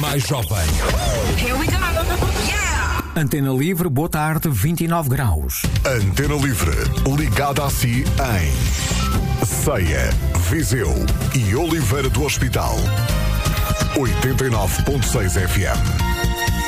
mais jovem. Here we go. Yeah! Antena Livre, boa tarde, 29 graus. Antena Livre, ligada a si em Ceia, Viseu e Oliveira do Hospital. 89.6 FM.